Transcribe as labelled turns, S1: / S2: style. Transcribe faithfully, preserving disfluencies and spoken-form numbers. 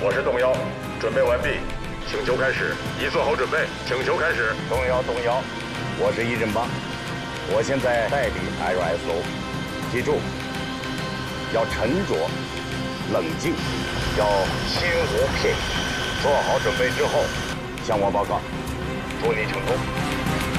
S1: 我是动摇，准备完毕，请求开始。已做好准备，请求开始。
S2: 动摇，动摇，我是一震八，我现在代理 L S O， 记住，要沉着、冷静，要心无芥蒂。做好准备之后，向我报告。祝你成功。